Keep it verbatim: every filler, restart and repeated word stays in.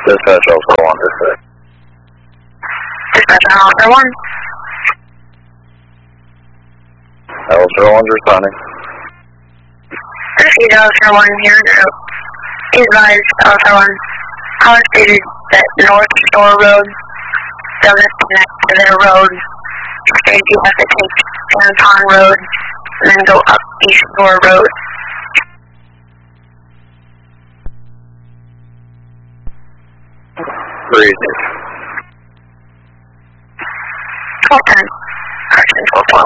Dispatch Alpha one, dispatch. Dispatch Alpha one. Alpha one's responding. Proceed Alpha one here. Advise Alpha one. How stated that North Shore Road doesn't connect to their road. Instead, you have to take San Pond Road and then go up East Shore Road. Breathe. twelve ten.